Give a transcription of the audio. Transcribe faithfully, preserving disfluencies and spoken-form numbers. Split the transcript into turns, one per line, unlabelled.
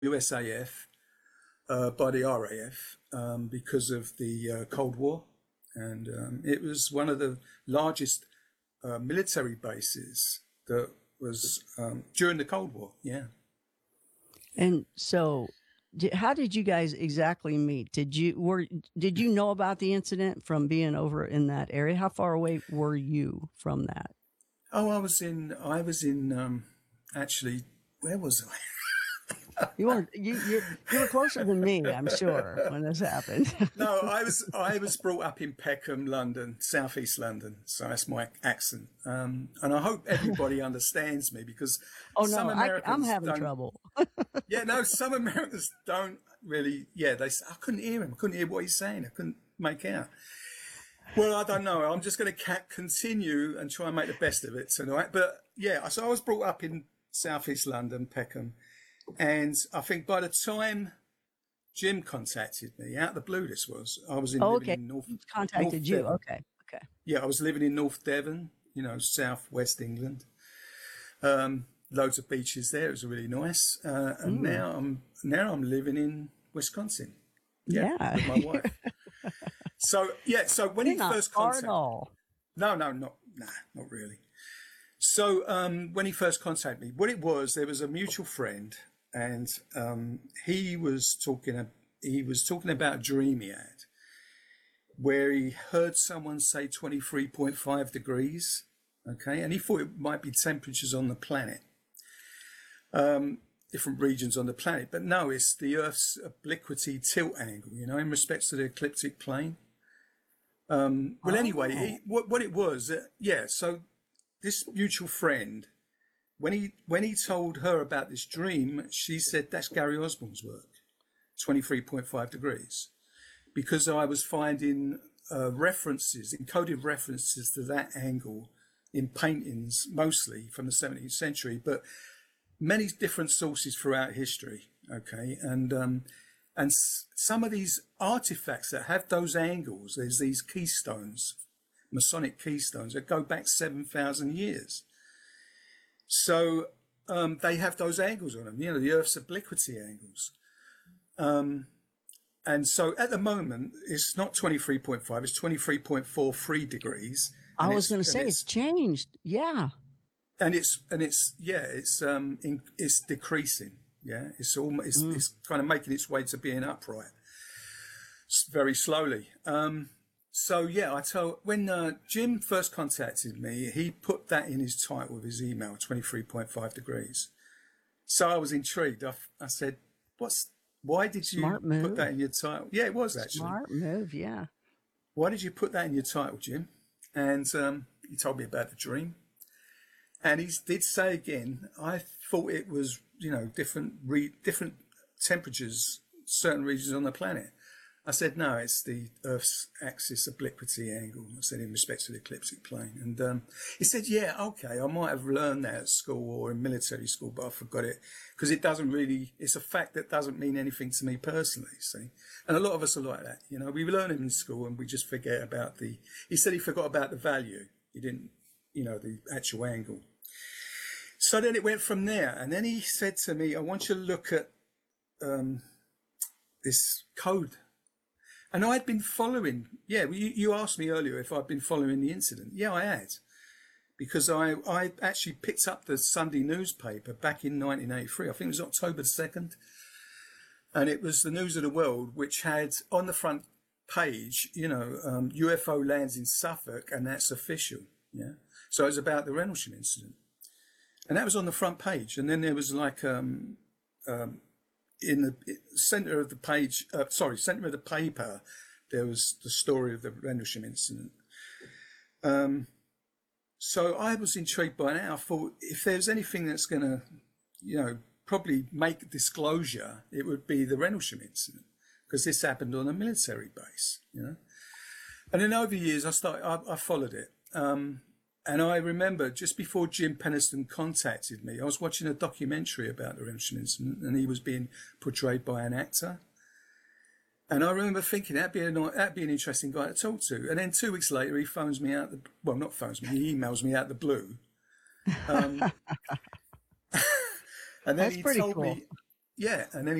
U S A F uh, by the R A F um, because of the uh, Cold War. And um, it was one of the largest uh, military bases that was um, during the Cold War. Yeah.
And so, di- how did you guys exactly meet? Did you were did you know about the incident from being over in that area? How far away were you from that?
Oh, I was in, I was in, um, actually, where was I?
You weren't you you you were closer than me, I'm sure, when this happened.
No, I was I was brought up in Peckham, London, southeast London. So that's my accent, um, and I hope everybody understands me because
Oh
some
no, I, I'm
Americans
having
don't.
trouble.
Yeah, no, some Americans don't really. Yeah, they. I couldn't hear him. I couldn't hear what he's saying. I couldn't make out. Well, I don't know. I'm just going to continue and try and make the best of it tonight. But yeah, so I was brought up in southeast London, Peckham, and I think by the time Jim contacted me out of the blue, this was I was in
Oh,
living
okay.
in North
He
North
contacted you.
Devon.
Okay. Okay.
Yeah, I was living in North Devon, you know, southwest England. Um, loads of beaches there. It was really nice. Uh, and
Mm,
now I'm now I'm living in Wisconsin. Yeah,
yeah.
with my wife. So yeah, so when
You're
he
not
first
far at
contacted,
all.
no, no, not nah, not really. So um, when he first contacted me, what it was, there was a mutual friend, and um, he was talking. a- He was talking about a dream he had, where he heard someone say twenty-three point five degrees. Okay, and he thought it might be temperatures on the planet, different regions on the planet, but no, it's the Earth's obliquity tilt angle. You know, in respects to the ecliptic plane. Well, anyway,
Oh.
he, what what it was, uh, yeah. So this mutual friend, when he when he told her about this dream, she said that's Gary Osborne's work, twenty-three point five degrees, because I was finding uh, references, encoded references to that angle in paintings, mostly from the seventeenth century, but many different sources throughout history. Okay, and um, and s- some of these artifacts that have those angles, there's these keystones, Masonic keystones that go back seven thousand years. So um, they have those angles on them, you know, the Earth's obliquity angles. And so at the moment, it's not twenty-three point five, it's twenty-three point four three degrees.
I
And
was
it's,
going to
and
say it's
it's,
changed. Yeah.
and it's, and it's, yeah, it's, um, in, it's decreasing. Yeah. It's almost, it's,
Mm.
it's kind of making its way to being upright very slowly. Um, so yeah, I told when uh, Jim first contacted me, he put that in his title of his email, twenty-three point five degrees. So I was intrigued. I, I said, "What's? Why did you
Smart
put
move.
that in your title?" Yeah, it was actually.
Smart move. Yeah.
Why did you put that in your title, Jim? And um, he told me about the dream. And he did say again, I thought it was, you know, different re- different temperatures, certain regions on the planet. I said, no, it's the Earth's axis obliquity angle. I said, in respect to the ecliptic plane. And um, he said, yeah, okay, I might have learned that at school or in military school, but I forgot it because it doesn't really, it's a fact that doesn't mean anything to me personally, see. And a lot of us are like that. You know, we learn it in school and we just forget about the, he said he forgot about the value. He didn't, you know, the actual angle. So then it went from there. And then he said to me, I want you to look at um, this code. And I'd been following, yeah, you, you asked me earlier if I'd been following the incident. Yeah, I had. Because I, I actually picked up the Sunday newspaper back in nineteen eighty-three. I think it was October second. And it was the News of the World, which had on the front page, you know, um, U F O lands in Suffolk, and that's official. Yeah. So it was about the Rendlesham incident. And that was on the front page. And then there was like, um, um, in the center of the page, uh, sorry, center of the paper, there was the story of the Rendlesham incident. Um, so I was intrigued by that. I thought if there's anything that's going to, you know, probably make disclosure, it would be the Rendlesham incident because this happened on a military base, you know. And then over the years, I started, I, I followed it. Um, And I remember just before Jim Penniston contacted me, I was watching a documentary about the Rendlesham incident and he was being portrayed by an actor. And I remember thinking that'd be, a, that'd be an interesting guy to talk to. And then two weeks later, he phones me out, the, well, not phones me, he emails me out the blue. Um, and then
That's
he
pretty
told
cool.
me, yeah, and then